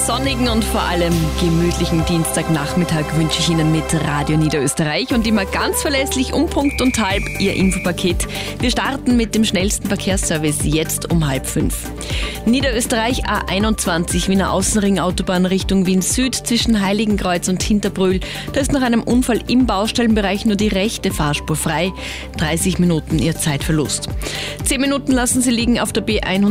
sonnigen und vor allem gemütlichen Dienstagnachmittag wünsche ich Ihnen mit Radio Niederösterreich und immer ganz verlässlich um Punkt und halb Ihr Infopaket. Wir starten mit dem schnellsten Verkehrsservice jetzt um 4:30. Niederösterreich A21 Wiener Außenring Autobahn Richtung Wien Süd zwischen Heiligenkreuz und Hinterbrühl. Da ist nach einem Unfall im Baustellenbereich nur die rechte Fahrspur frei. 30 Minuten Ihr Zeitverlust. 10 Minuten lassen Sie liegen auf der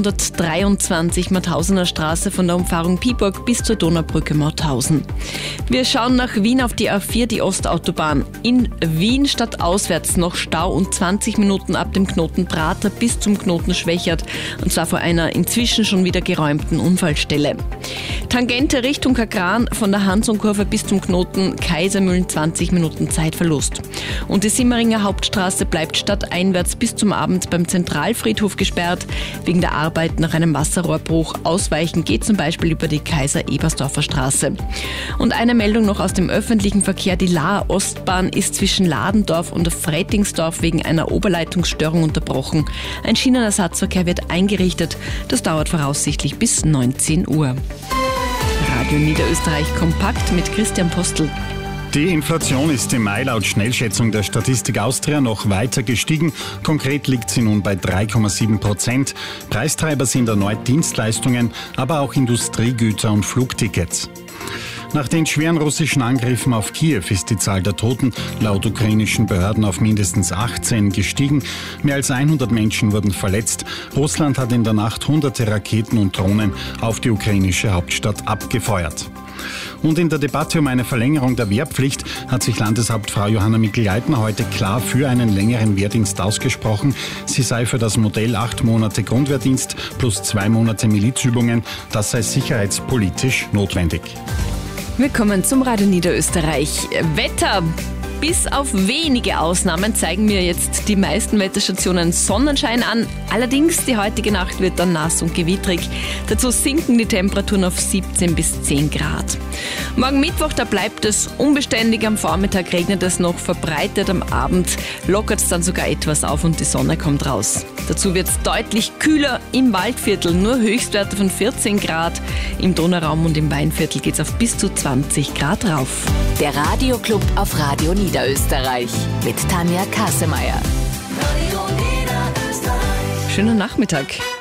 B123 Mauthausener Straße von der Umfahrung Piborg bis zur Donaubrücke Mauthausen. Wir schauen nach Wien auf die A4, die Ostautobahn. In Wien stadtauswärts noch Stau und 20 Minuten ab dem Knoten Prater bis zum Knoten Schwächert. Und zwar vor einer inzwischen schon wieder geräumten Unfallstelle. Tangente Richtung Kagran von der Hansonkurve bis zum Knoten Kaisermühlen 20 Minuten Zeitverlust. Und die Simmeringer Hauptstraße bleibt stadteinwärts bis zum Abend beim Zentralfriedhof gesperrt. Wegen der Arbeit nach einem Wasserrohrbruch. Ausweichen geht zum Beispiel über die Kaiser-Ebersdorfer Straße. Und eine Meldung noch aus dem öffentlichen Verkehr. Die Laaer Ostbahn ist zwischen Ladendorf und Frettingsdorf wegen einer Oberleitungsstörung unterbrochen. Ein Schienenersatzverkehr wird eingerichtet. Das dauert voraussichtlich bis 19 Uhr. Radio Niederösterreich kompakt mit Christian Postel. Die Inflation ist im Mai laut Schnellschätzung der Statistik Austria noch weiter gestiegen. Konkret liegt sie nun bei 3,7%. Preistreiber sind erneut Dienstleistungen, aber auch Industriegüter und Flugtickets. Nach den schweren russischen Angriffen auf Kiew ist die Zahl der Toten laut ukrainischen Behörden auf mindestens 18 gestiegen. Mehr als 100 Menschen wurden verletzt. Russland hat in der Nacht hunderte Raketen und Drohnen auf die ukrainische Hauptstadt abgefeuert. Und in der Debatte um eine Verlängerung der Wehrpflicht hat sich Landeshauptfrau Johanna Mikl-Leitner heute klar für einen längeren Wehrdienst ausgesprochen. Sie sei für das Modell 8 Monate Grundwehrdienst plus 2 Monate Milizübungen. Das sei sicherheitspolitisch notwendig. Wir kommen zum Radio Niederösterreich. Wetter. Bis auf wenige Ausnahmen zeigen mir jetzt die meisten Wetterstationen Sonnenschein an. Allerdings, die heutige Nacht wird dann nass und gewittrig. Dazu sinken die Temperaturen auf 17 bis 10 Grad. Morgen Mittwoch, da bleibt es unbeständig. Am Vormittag regnet es noch verbreitet. Am Abend lockert es dann sogar etwas auf und die Sonne kommt raus. Dazu wird es deutlich kühler im Waldviertel. Nur Höchstwerte von 14 Grad. Im Donauraum und im Weinviertel geht es auf bis zu 20 Grad rauf. Der Radioclub auf Radio Niederösterreich mit Tanja Kassemeyer. Schönen Nachmittag.